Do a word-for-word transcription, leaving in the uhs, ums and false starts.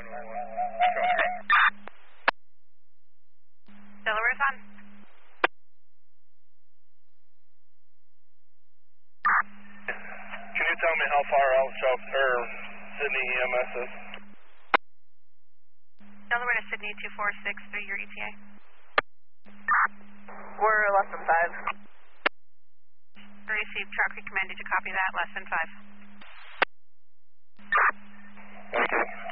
nine one one. Delaware's on. Can you tell me how far out South or Sydney E M S is? Delaware to Sydney two four six three, your E T A. We're less than five. Received traffic command, did you copy that? Less than five. Thank you.